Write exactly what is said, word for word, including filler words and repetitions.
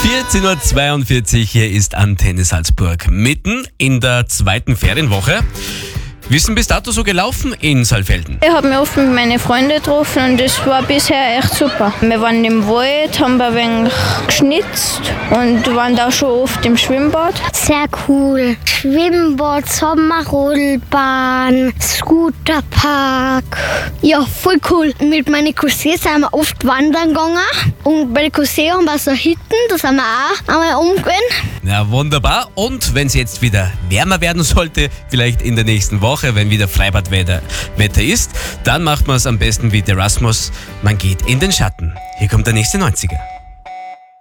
vierzehn Uhr zweiundvierzig, hier ist Antenne Salzburg. Mitten in der zweiten Ferienwoche. Wie ist denn bis dato so gelaufen in Saalfelden? Ich habe mich oft mit meinen Freunden getroffen und das war bisher echt super. Wir waren im Wald, haben ein wenig geschnitzt und waren da schon oft im Schwimmbad. Sehr cool. Schwimmbad, Sommerrodelbahn, Scooterpark. Ja, voll cool. Mit meinen Cousins sind wir oft wandern gegangen. Und bei den Cousins haben wir so Hütten, da sind wir auch einmal umgegangen. Ja, wunderbar. Und wenn es jetzt wieder wärmer werden sollte, vielleicht in der nächsten Woche, wenn wieder Freibadwetter Wetter ist, dann macht man es am besten wie der Rasmus. Man geht in den Schatten. Hier kommt der nächste neunziger.